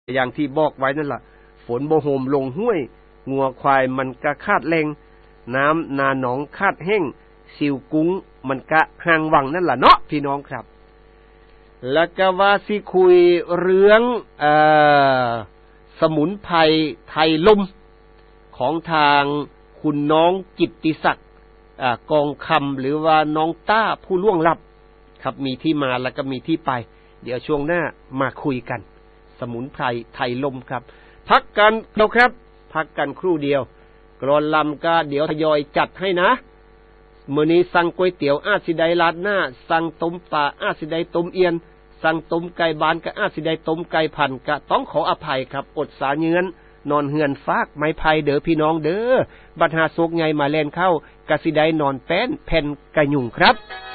อย่างที่บอกไว้นั่นล่ะฝนบ่โหมลงห้วยงัวควายมันก็คาดแรงน้ำนาหนองคาดแห้งสิวกุ้งมันก็ห่างวังนั่นล่ะเนาะพี่น้องครับแล้วก็ว่าสิคุยเรื่องสมุนไพรไทยลมของทางคุณน้องกิตติศักดิ์กองคำหรือว่าน้องต้าผู้ล่วงลับครับมีที่มาแล้วก็มีที่ไปเดี๋ยวช่วงหน้ามาคุยกันสมุนไพรไทยลมครับพักกันเราครับพักกันครู่เดียวกรอนลำก็เดี๋ยวทยอยจัดให้นะมื้อนี้สั่งก๋วยเตี๋ยวอาสิได้ลาดหน้าสั่งต้มปลาอาสิได้ต้มเอียนสั่งต้มไก่บานก็อาสิได้ต้มไก่พันก็ต้องขออภัยครับอดสาเยือนนอนเฮือนฟากไม้ไผ่เด้อพี่น้องเด้อบัดหาโศกใหญ่มาแล่นเข้ากะสิได้นอนแป้นแผ่นกะยุ่งครับ